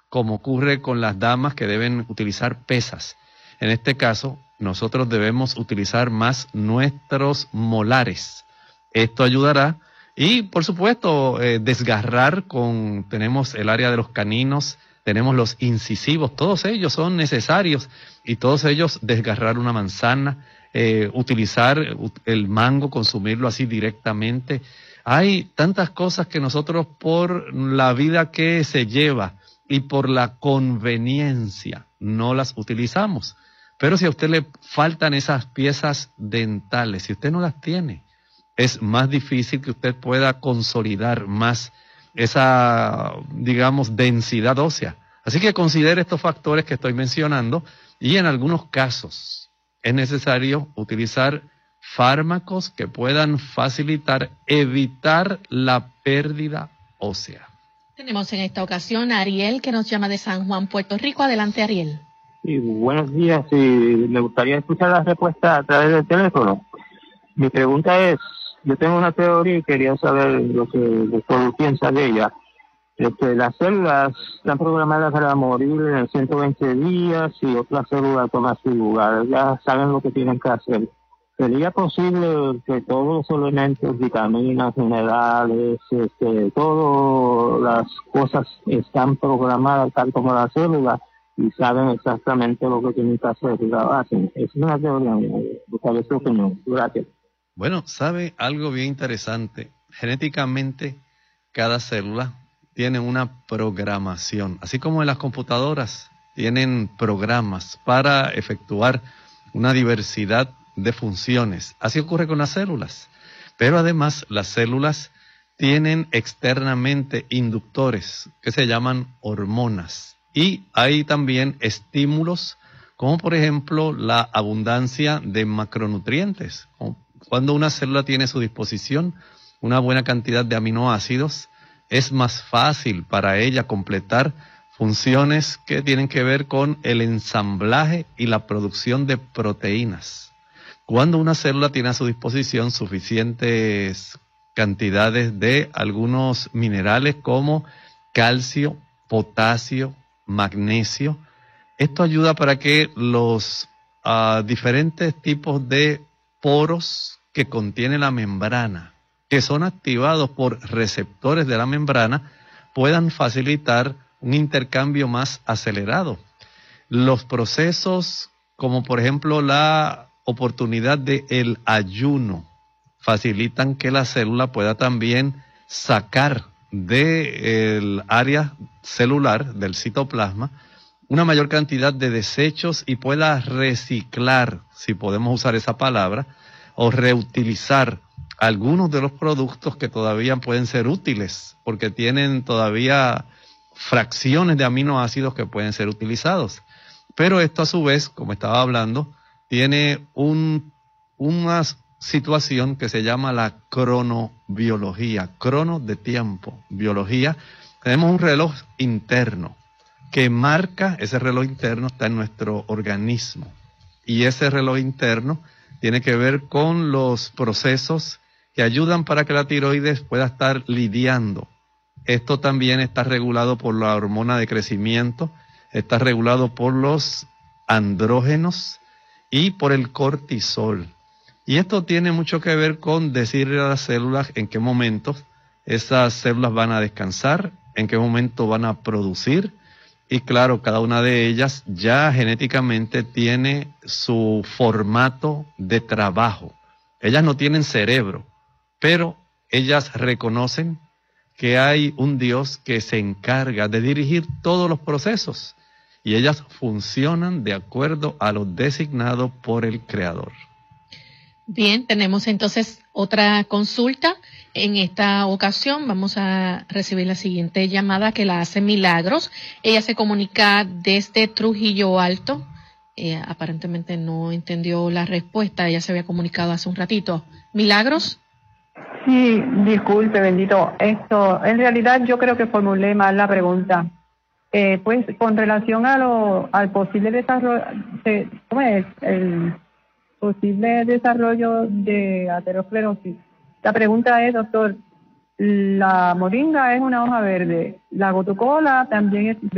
como ocurre con las damas que deben utilizar pesas. En este caso, nosotros debemos utilizar más nuestros molares. Esto ayudará y, por supuesto, desgarrar tenemos el área de los caninos, tenemos los incisivos, todos ellos son necesarios y todos ellos desgarrar una manzana, utilizar el mango, consumirlo así directamente. Hay tantas cosas que nosotros por la vida que se lleva y por la conveniencia no las utilizamos. Pero si a usted le faltan esas piezas dentales, si usted no las tiene, es más difícil que usted pueda consolidar más esa, digamos, densidad ósea. Así que considere estos factores que estoy mencionando y en algunos casos es necesario utilizar fármacos que puedan evitar la pérdida ósea. Tenemos en esta ocasión a Ariel, que nos llama de San Juan, Puerto Rico. Adelante, Ariel. Sí, buenos días. Me gustaría escuchar la respuesta a través del teléfono. Mi pregunta es, yo tengo una teoría y quería saber lo que el doctor piensa de ella. Las células están programadas para morir en 120 días y otras células toman su lugar. Ya saben lo que tienen que hacer. ¿Sería posible que todos los elementos, vitaminas, minerales, todas las cosas están programadas tal como la célula y saben exactamente lo que tienen que hacer y lo hacen? Es una teoría, buscaré su opinión. Gracias. Bueno, ¿sabe algo bien interesante? Genéticamente, cada célula tiene una programación, así como en las computadoras tienen programas para efectuar una diversidad de funciones. Así ocurre con las células. Pero además, las células tienen externamente inductores que se llaman hormonas. Y hay también estímulos, como por ejemplo la abundancia de macronutrientes. Cuando una célula tiene a su disposición una buena cantidad de aminoácidos, es más fácil para ella completar funciones que tienen que ver con el ensamblaje y la producción de proteínas. Cuando una célula tiene a su disposición suficientes cantidades de algunos minerales como calcio, potasio, magnesio, esto ayuda para que los diferentes tipos de poros que contiene la membrana, que son activados por receptores de la membrana, puedan facilitar un intercambio más acelerado. Los procesos, como por ejemplo la oportunidad del ayuno, facilitan que la célula pueda también sacar del área celular, del citoplasma, una mayor cantidad de desechos y pueda reciclar, si podemos usar esa palabra, o reutilizar algunos de los productos que todavía pueden ser útiles, porque tienen todavía fracciones de aminoácidos que pueden ser utilizados. Pero esto a su vez, como estaba hablando, tiene una situación que se llama la cronobiología, crono de tiempo, biología. Tenemos un reloj interno que marca, ese reloj interno está en nuestro organismo y ese reloj interno tiene que ver con los procesos que ayudan para que la tiroides pueda estar lidiando. Esto también está regulado por la hormona de crecimiento, está regulado por los andrógenos y por el cortisol. Y esto tiene mucho que ver con decirle a las células en qué momentos esas células van a descansar, en qué momento van a producir. Y claro, cada una de ellas ya genéticamente tiene su formato de trabajo. Ellas no tienen cerebro, pero ellas reconocen que hay un Dios que se encarga de dirigir todos los procesos y ellas funcionan de acuerdo a lo designado por el Creador. Bien, tenemos entonces otra consulta. En esta ocasión vamos a recibir la siguiente llamada que la hace Milagros. Ella se comunica desde Trujillo Alto. Aparentemente no entendió la respuesta. Ella se había comunicado hace un ratito. ¿Milagros? Sí, disculpe, bendito. En realidad yo creo que formulé mal la pregunta. Pues con relación al posible desarrollo, ¿cómo es? El posible desarrollo de aterosclerosis. La pregunta es, doctor, la moringa es una hoja verde, la gotucola también es